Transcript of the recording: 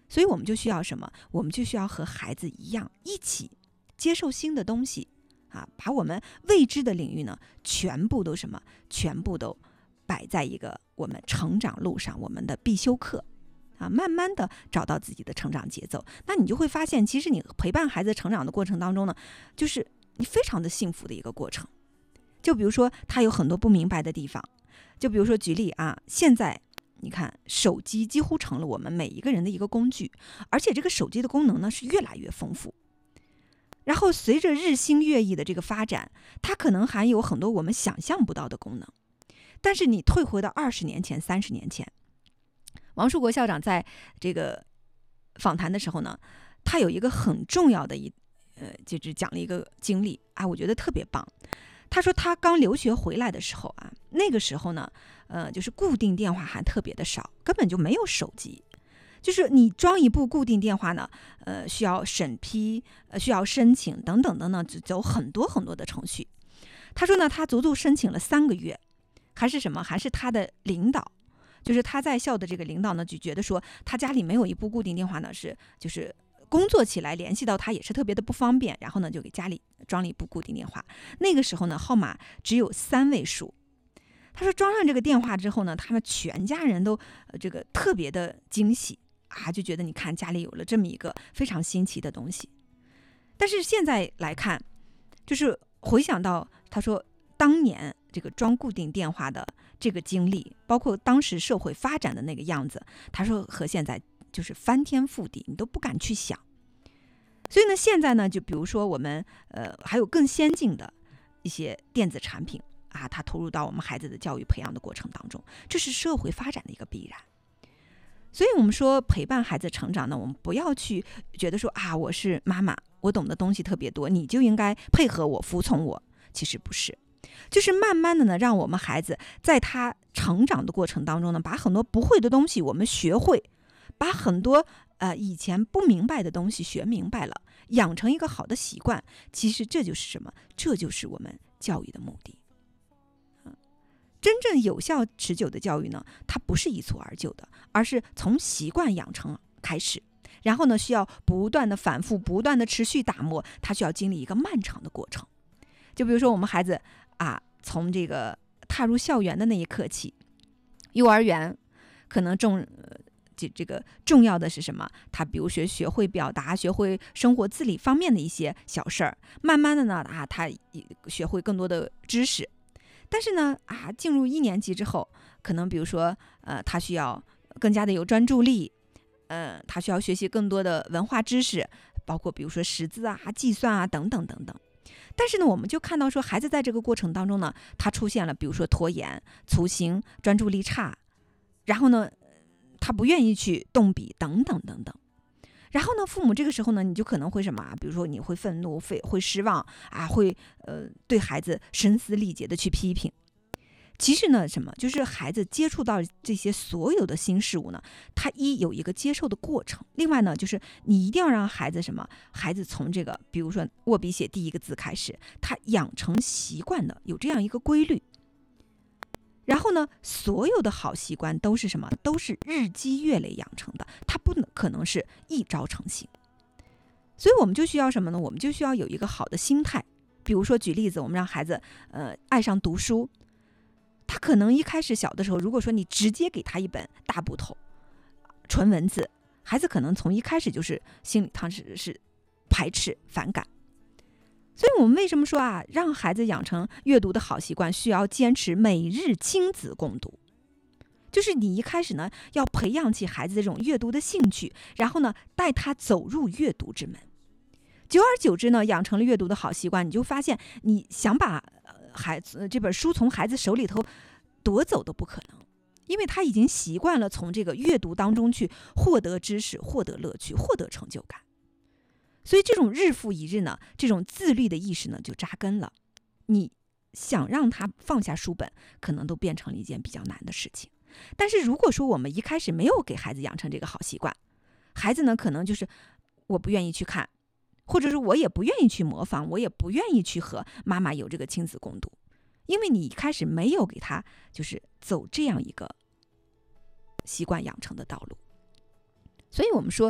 所以我们就需要什么？我们就需要和孩子一样，一起接受新的东西啊，把我们未知的领域呢，全部都摆在一个我们成长路上，我们的必修课啊，慢慢的找到自己的成长节奏。那你就会发现，其实你陪伴孩子成长的过程当中呢，就是你非常的幸福的一个过程。就比如说他有很多不明白的地方，就比如说举例啊，现在你看手机几乎成了我们每一个人的一个工具，而且这个手机的功能呢是越来越丰富。然后随着日新月异的这个发展，它可能还有很多我们想象不到的功能。但是你退回到20年前、30年前，王树国校长在这个访谈的时候呢，他有一个很重要的就是讲了一个经历啊，我觉得特别棒。他说他刚留学回来的时候啊，那个时候呢，就是固定电话还特别的少，根本就没有手机。就是你装一部固定电话呢，需要审批，需要申请等等等等，走很多很多的程序。他说呢，他足足申请了3个月，还是什么？还是他的领导，就是他在校的这个领导呢，就觉得说他家里没有一部固定电话呢，就是工作起来联系到他也是特别的不方便，然后呢就给家里装了一部固定电话。那个时候呢，号码只有3位数。他说装上这个电话之后呢，他们全家人都这个特别的惊喜啊，就觉得你看家里有了这么一个非常新奇的东西。但是现在来看，就是回想到他说当年这个装固定电话的这个经历，包括当时社会发展的那个样子，他说和现在就是翻天覆地，你都不敢去想。所以呢，现在呢，就比如说我们还有更先进的一些电子产品啊，它投入到我们孩子的教育培养的过程当中，这是社会发展的一个必然。所以我们说陪伴孩子成长呢，我们不要去觉得说啊，我是妈妈，我懂的东西特别多，你就应该配合我、服从我。其实不是，就是慢慢的呢，让我们孩子在他成长的过程当中呢，把很多不会的东西我们学会，把很多以前不明白的东西学明白了，养成一个好的习惯。其实这就是什么？这就是我们教育的目的。真正有效持久的教育呢，它不是一蹴而就的，而是从习惯养成开始，然后呢，需要不断的反复、不断的持续打磨，它需要经历一个漫长的过程。就比如说我们孩子啊，从这个踏入校园的那一刻起，幼儿园可能这个重要的是什么？他比如学会表达，学会生活自理方面的一些小事儿，慢慢的呢他学会更多的知识。但是呢进入1年级之后，可能比如说他需要更加的有专注力，他需要学习更多的文化知识，包括比如说识字啊、计算啊等等等等。但是呢，我们就看到说，孩子在这个过程当中呢，他出现了比如说拖延、粗心、专注力差，然后呢他不愿意去动笔等等等等。然后呢，父母这个时候呢，你就可能会什么？比如说你会愤怒、会失望啊，会对孩子声嘶力竭的去批评。其实呢，什么？就是孩子接触到这些所有的新事物呢，他有一个接受的过程。另外呢，就是你一定要让孩子什么？孩子从这个，比如说握笔写第一个字开始，他养成习惯的有这样一个规律。然后呢，所有的好习惯都是什么？都是日积月累养成的，它不可能是一朝成型。所以我们就需要什么呢？我们就需要有一个好的心态。比如说举例子，我们让孩子爱上读书，他可能一开始小的时候，如果说你直接给他一本大部头纯文字，孩子可能从一开始就是心里他是排斥反感。所以我们为什么说让孩子养成阅读的好习惯，需要坚持每日亲子共读。就是你一开始呢，要培养起孩子这种阅读的兴趣，然后呢，带他走入阅读之门。久而久之呢，养成了阅读的好习惯，你就发现你想把孩子这本书从孩子手里头夺走都不可能，因为他已经习惯了从这个阅读当中去获得知识、获得乐趣、获得成就感。所以这种日复一日呢，这种自律的意识呢就扎根了。你想让他放下书本，可能都变成了一件比较难的事情。但是如果说我们一开始没有给孩子养成这个好习惯，孩子呢可能就是我不愿意去看，或者是我也不愿意去模仿，我也不愿意去和妈妈有这个亲子共读，因为你一开始没有给他就是走这样一个习惯养成的道路。所以我们说